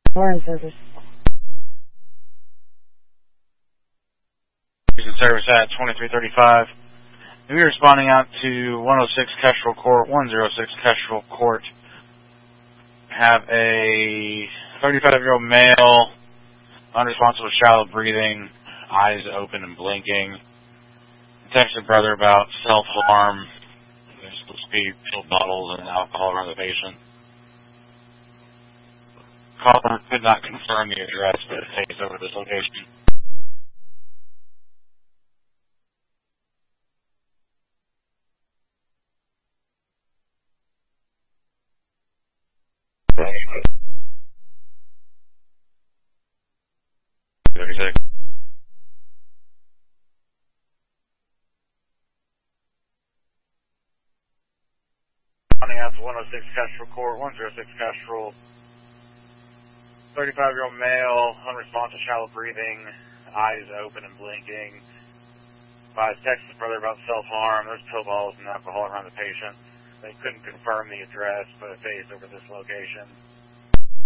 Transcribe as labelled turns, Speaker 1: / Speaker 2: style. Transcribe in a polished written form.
Speaker 1: Foreign service.
Speaker 2: Service at 2335. We are responding out to 106 Kestrel Court, 106 Kestrel Court. Have a 35-year-old male, unresponsive with shallow breathing, eyes open and blinking. Texted brother about self-harm. There's supposed to be pill bottles and alcohol around the patient. Caller could not confirm the address, but it takes over this location. Running out to 106 Kestrel Court, 106 Kestrel. 35-year-old male, unresponsive, shallow breathing, eyes open and blinking. Advised texted brother about self-harm. There's pill bottles and alcohol around the patient. They couldn't confirm the address, but it phased over this location.